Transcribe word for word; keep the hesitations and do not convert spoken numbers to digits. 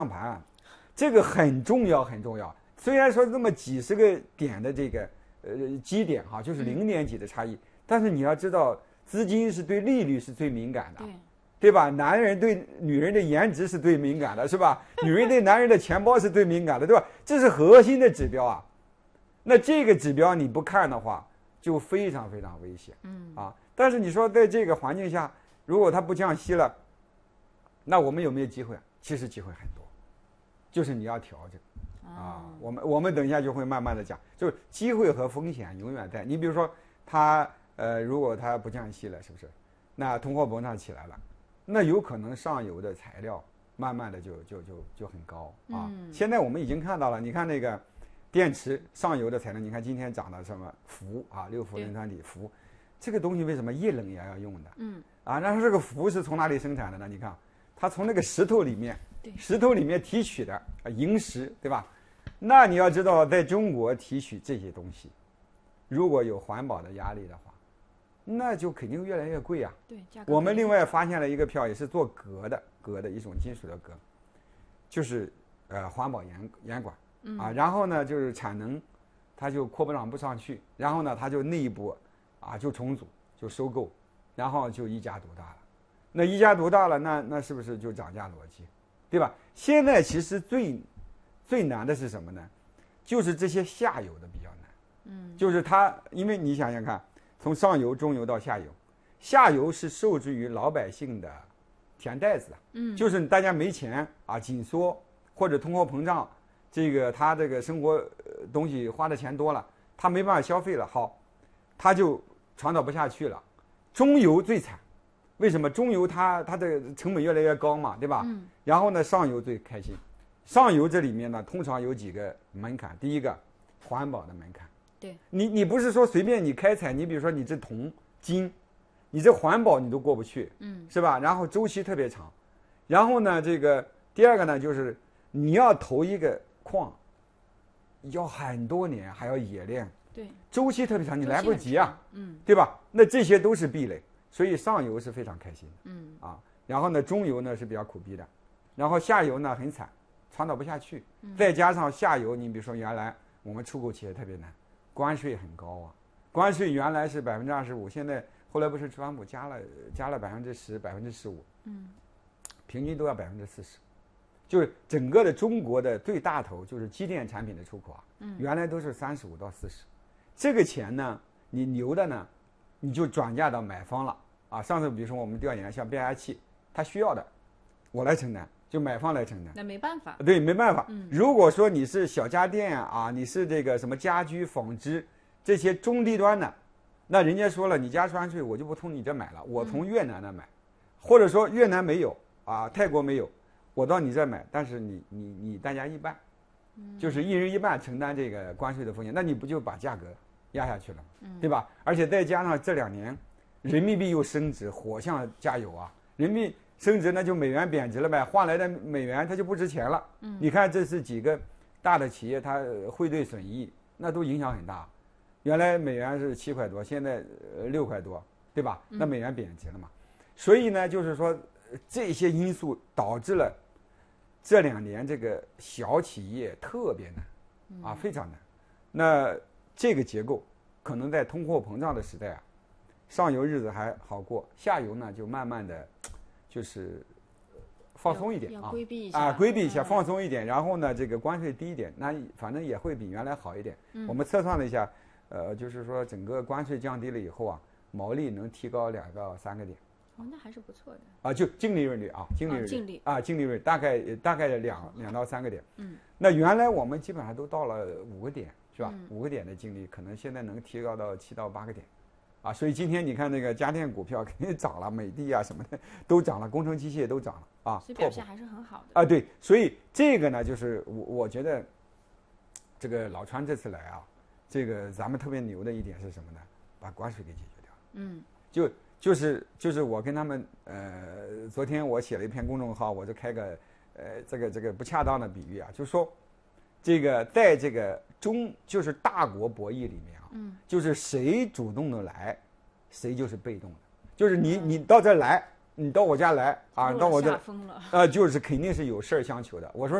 盘，这个很重要很重要。虽然说这么几十个点的这个呃基点哈，就是零点几的差异，嗯、但是你要知道，资金是对利率是最敏感的， 对对吧？男人对女人的颜值是最敏感的，是吧？女人对男人的钱包是最敏感的，对吧？这是核心的指标啊。那这个指标你不看的话，就非常非常危险，嗯啊。但是你说在这个环境下，如果它不降息了，那我们有没有机会？其实机会很多，就是你要调整。啊，我们我们等一下就会慢慢的讲，就是机会和风险永远在。你比如说，它呃，如果它不降息了，是不是？那通货膨胀起来了，那有可能上游的材料慢慢的就就就就很高啊。嗯、现在我们已经看到了，你看那个电池上游的材料，你看今天涨的什么氟啊，六氟磷酸锂氟，这个东西为什么液冷也要用的？嗯，啊，然后这个氟是从哪里生产的呢？你看，它从那个石头里面，石头里面提取的啊，萤石，对吧？那你要知道，在中国提取这些东西，如果有环保的压力的话，那就肯定越来越贵啊。 对，价格。 我们另外发现了一个票，也是做镉的，镉的一种金属的镉，就是呃环保严严管、嗯、啊。然后呢，就是产能它就扩张不上去，然后呢，它就内部啊就重组就收购，然后就一家独大了。那一家独大了，那那是不是就涨价逻辑，对吧？现在其实最最难的是什么呢？就是这些下游的比较难，嗯，就是它，因为你想想看，从上游、中游到下游，下游是受制于老百姓的钱袋子，嗯，就是大家没钱啊，紧缩或者通货膨胀，这个他这个生活东西花的钱多了，他没办法消费了，好，他就传导不下去了。中游最惨，为什么？中游它它的成本越来越高嘛，对吧？嗯，然后呢，上游最开心。上游这里面呢，通常有几个门槛。第一个，环保的门槛。 对， 你你不是说随便你开采，你比如说你这铜、金，你这环保你都过不去，嗯，是吧？然后周期特别长，然后呢，这个第二个呢，就是你要投一个矿，要很多年，还要冶炼， 对， 周期特别长，你来不及啊，嗯，对吧？那这些都是壁垒，所以上游是非常开心的，嗯啊，然后呢，中游呢是比较苦逼的，然后下游呢很惨。传导不下去，再加上下游，你比如说原来我们出口企业特别难，关税很高啊，关税原来是百分之二十五，现在后来不是川普加了加了百分之十、百分之十五，嗯，平均都要百分之四十，就是整个的中国的最大头就是机电产品的出口啊，嗯，原来都是三十五到四十，这个钱呢，你留的呢，你就转嫁到买方了啊。上次比如说我们调研像变压器，它需要的，我来承担。就买方来承担， 那没办法。 对，没办法。嗯，如果说你是小家电啊，你是这个什么家居、纺织这些中低端的，那人家说了，你加关税，我就不从你这买了，我从越南那买，嗯、或者说越南没有啊，泰国没有，我到你这买，但是你你你大家一半，嗯，就是一人一半承担这个关税的风险，那你不就把价格压下去了，嗯，对吧？而且再加上这两年人民币又升值，火向加油啊，人民币升值那就美元贬值了呗，换来的美元它就不值钱了。嗯，你看这是几个大的企业，它汇兑损益那都影响很大。原来美元是七块多，现在呃六块多，对吧？那美元贬值了嘛。嗯、所以呢，就是说这些因素导致了这两年这个小企业特别难啊，非常难。那这个结构可能在通货膨胀的时代啊，上游日子还好过，下游呢就慢慢的。就是放松一点啊， 规避一下啊，规避一下，放松一点，然后呢，这个关税低一点，那反正也会比原来好一点。嗯、我们测算了一下，呃，就是说整个关税降低了以后啊，毛利能提高两到三个点。 哦，那还是不错的。 啊，就净利润率啊，净利润率、哦、净利啊，净利润大概大概两两到三个点。嗯，那原来我们基本上都到了五个点，是吧？嗯、五个点的净利，可能现在能提高到七到八个点。啊，所以今天你看那个家电股票肯定涨了，美的啊什么的都涨了，工程机械都涨了啊， 所以表现还是很好的啊。对，所以这个呢，就是我我觉得这个老川这次来啊，这个咱们特别牛的一点是什么呢？把关税给解决掉了。嗯，就就是就是我跟他们呃，昨天我写了一篇公众号，我就开个呃这个这个不恰当的比喻啊，就说这个在这个中就是大国博弈里面。就是谁主动的来，谁就是被动的。就是你你到这儿来， 你到我家来啊， 落到我这下风了。 呃，就是肯定是有事儿相求的。我说